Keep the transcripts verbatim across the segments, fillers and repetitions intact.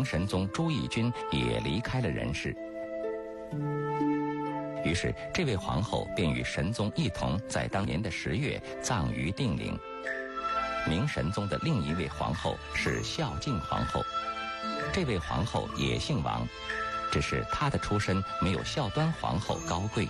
明神宗朱翊钧也离开了人世。于是，这位皇后便与神宗一同在当年的十月葬于定陵。明神宗的另一位皇后是孝敬皇后，这位皇后也姓王，只是她的出身没有孝端皇后高贵。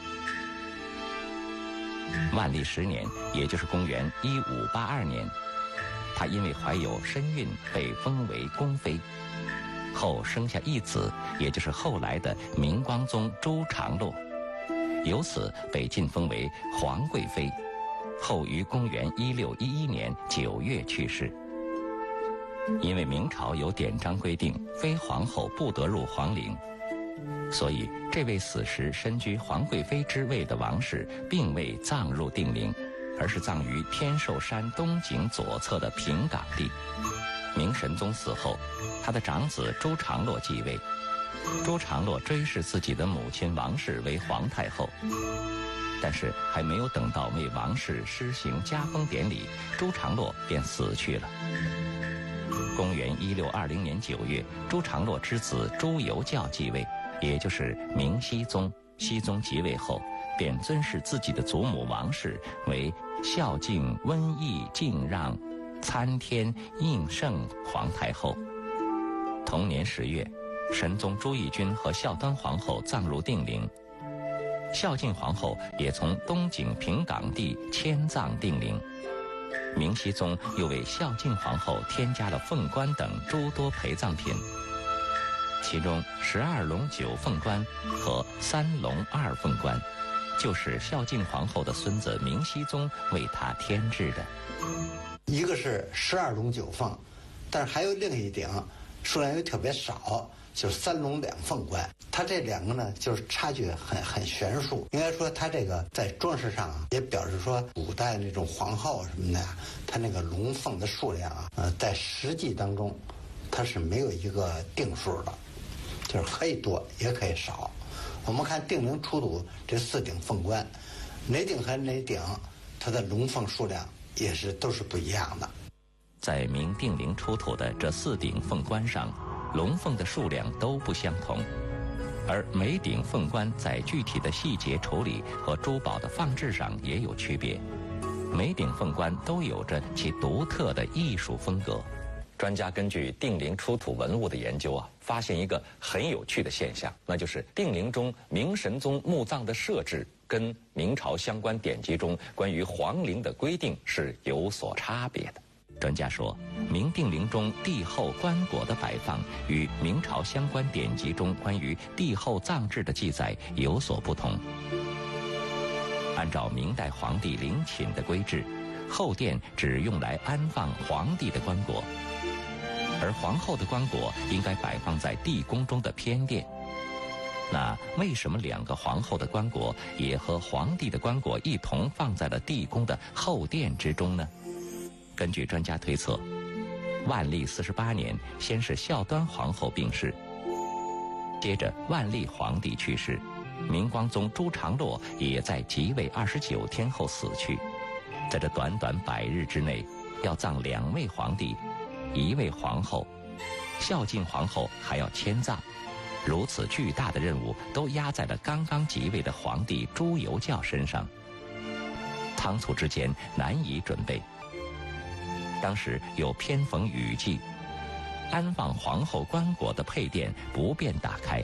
万历十年，也就是公元一五八二年，她因为怀有身孕，被封为宫妃，后生下一子，也就是后来的明光宗朱常洛，由此被晋封为皇贵妃，后于公元一六一一年九月去世。因为明朝有典章规定，非皇后不得入皇陵，所以这位死时身居皇贵妃之位的王氏并未葬入定陵，而是葬于天寿山东景左侧的平岗地。明神宗死后，他的长子朱常洛继位。朱常洛追谥自己的母亲王氏为皇太后，但是还没有等到为王氏施行加封典礼，朱常洛便死去了。公元一六二零年九月，朱常洛之子朱由校继位，也就是明熹宗。熹宗即位后，便尊谥自己的祖母王氏为孝敬温义敬让参天应圣皇太后。同年十月，神宗朱翊钧和孝端皇后葬入定陵，孝敬皇后也从东景平岗地迁葬定陵。明熹宗又为孝敬皇后添加了凤冠等诸多陪葬品，其中十二龙九凤冠和三龙二凤冠，就是孝敬皇后的孙子明熹宗为她添置的。 一个是十二龙九凤，但是还有另一顶数量又特别少，就是三龙两凤冠。它这两个呢，就是差距很很悬殊。应该说，它这个在装饰上啊，也表示说古代那种皇后什么的，它那个龙凤的数量啊，呃，在实际当中，它是没有一个定数的，就是可以多也可以少。我们看定陵出土这四顶凤冠，哪顶和哪顶，它的龙凤数量也是都是不一样的。 在明定陵出土的这四顶凤冠上，龙凤的数量都不相同，而每顶凤冠在具体的细节处理和珠宝的放置上也有区别，每顶凤冠都有着其独特的艺术风格。专家根据定陵出土文物的研究啊，发现一个很有趣的现象，那就是定陵中明神宗墓葬的设置跟明朝相关典籍中关于皇陵的规定是有所差别的。专家说，明定陵中帝后棺椁的摆放与明朝相关典籍中关于帝后葬制的记载有所不同。按照明代皇帝陵寝的规制，后殿只用来安放皇帝的棺椁，而皇后的棺椁应该摆放在地宫中的偏殿。那为什么两个皇后的棺椁也和皇帝的棺椁一同放在了地宫的后殿之中呢？根据专家推测，万历四十八年，先是孝端皇后病逝，接着万历皇帝去世，明光宗朱常洛也在即位二十九天后死去。在这短短百日之内，要葬两位皇帝，一位皇后，孝敬皇后还要迁葬，如此巨大的任务都压在了刚刚即位的皇帝朱由校身上，仓促之间难以准备。当时有偏逢雨季，安放皇后棺椁的配殿不便打开，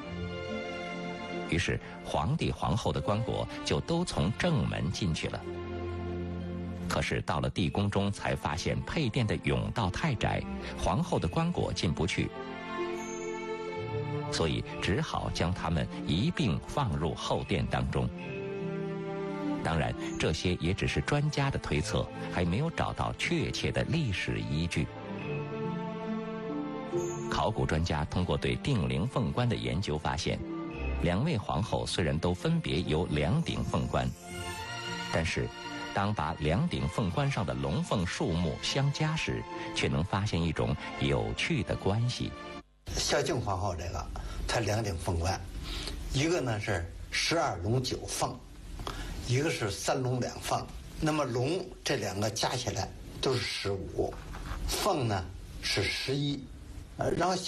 于是皇帝皇后的棺椁就都从正门进去了。可是到了地宫中，才发现配殿的甬道太窄，皇后的棺椁进不去，所以只好将它们一并放入后殿当中。当然，这些也只是专家的推测，还没有找到确切的历史依据。考古专家通过对定陵凤冠的研究发现，两位皇后虽然都分别有两顶凤冠，但是当把两顶凤冠上的龙凤数目相加时，却能发现一种有趣的关系。 孝敬皇后这个，她两顶凤冠，一个呢是十二龙九凤，一个是三龙两凤。那么龙这两个加起来都是十五，凤呢是十一，呃，然后